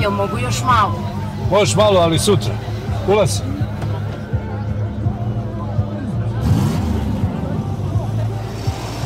Jel mogu još malo? Možeš malo, ali sutra. Ulaz.